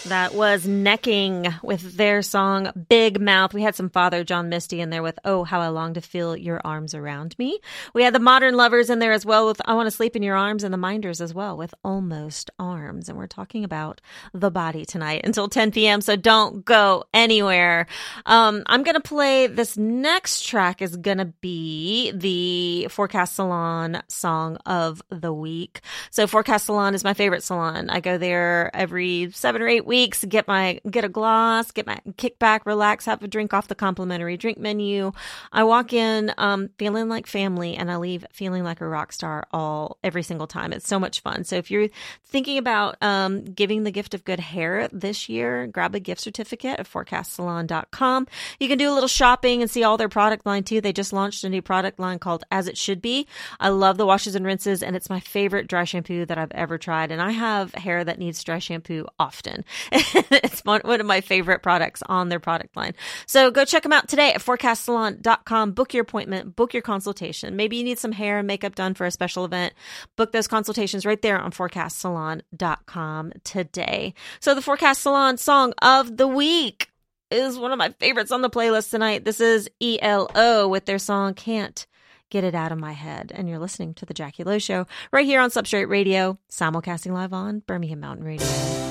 That was Necking with their song Big Mouth. We had some Father John Misty in there with Oh, How I Long to Feel Your Arms Around Me. We had the Modern Lovers in there as well with I Want to Sleep in Your Arms, and the Minders as well with Almost Arms. And we're talking about the body tonight until 10 p.m., so don't go anywhere. I'm going to play this next track is going to be the Forecast Salon song of the week. So Forecast Salon is my favorite salon. I go there every 7 or 8 weeks, get a gloss, get my kick back, relax, have a drink off the complimentary drink menu. I walk in feeling like family, and I leave feeling like a rock star every single time. It's so much fun. So if you're thinking about giving the gift of good hair this year, grab a gift certificate at forecastsalon.com. You can do a little shopping and see all their product line too. They just launched a new product line called As It Should Be. I love the washes and rinses, and it's my favorite dry shampoo that I've ever tried. And I have hair that needs dry shampoo often. It's one of my favorite products on their product line. So go check them out today at forecastsalon.com. Book your appointment, book your consultation. Maybe you need some hair and makeup done for a special event. Book those consultations right there on forecastsalon.com today. So the Forecast Salon song of the week is one of my favorites on the playlist tonight. This is ELO with their song Can't Get It Out of My Head. And you're listening to The Jackie Lowe Show right here on Substrate Radio, simulcasting live on Birmingham Mountain Radio.